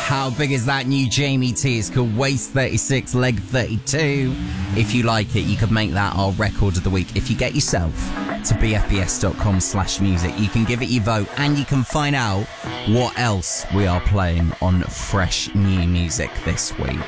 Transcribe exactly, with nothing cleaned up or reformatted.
How big is that new Jamie T? It's called Waist thirty-six, Leg thirty-two. If you like it, you could make that our record of the week. If you get yourself to bfbs.com slash music, you can give it your vote and you can find out what else we are playing on Fresh New Music this week.